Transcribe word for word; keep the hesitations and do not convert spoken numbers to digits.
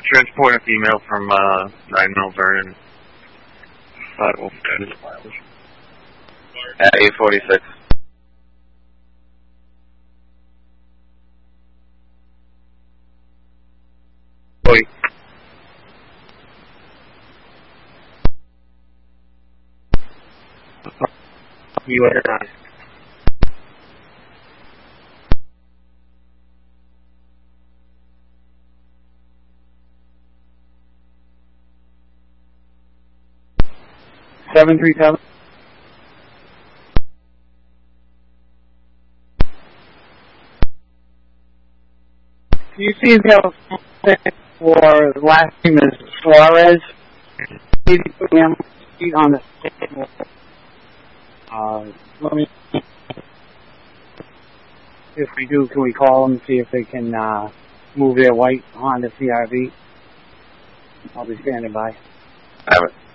transport a female from uh, nine Mount Vernon. five oh five. At eight forty-six. Oi. You are not. Seven three seven. Do you see the for the last name is Suarez? On the uh, let me. If we do, can we call them and see if they can uh, move their white Honda C R V? I'll be standing by. Have it.